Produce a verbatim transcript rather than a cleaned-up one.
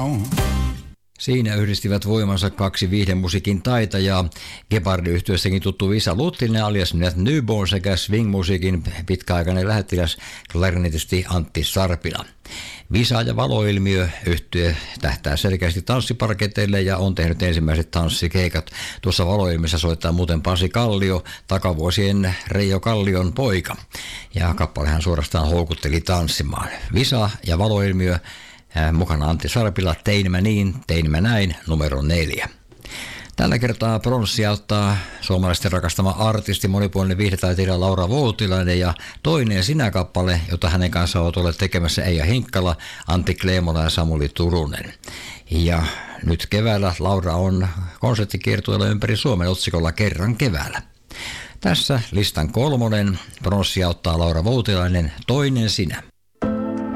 now. Siinä yhdistivät voimansa kaksi viihdemusiikin taitajaa, Gepard-yhtyeestäkin tuttu Visa Luttinen alias Nat Newborn sekä swing-musiikin pitkäaikainen lähettiläs klarinetisti Antti Sarpila. Visa ja Valoilmiö -yhtye tähtää selkeästi tanssiparketeille ja on tehnyt ensimmäiset tanssikeikat. Tuossa Valoilmiössä soittaa muuten Pasi Kallio, takavuosien Reijo Kallion poika. Ja kappalehan suorastaan houkutteli tanssimaan. Visa ja Valoilmiö, mukana Antti Sarpila, Tein mä niin, tein mä näin, numero neljä. Tällä kertaa pronssia ottaa suomalaisten rakastama artisti, monipuolinen viihdetaiteilija Laura Voutilainen ja Toinen sinä -kappale, jota hänen kanssaan ovat olleet tekemässä Eija Hinkkala, Antti Kleemola ja Samuli Turunen. Ja nyt keväällä Laura on konserttikiertueella ympäri Suomen otsikolla Kerran keväällä. Tässä listan kolmonen, pronssia ottaa Laura Voutilainen, Toinen sinä.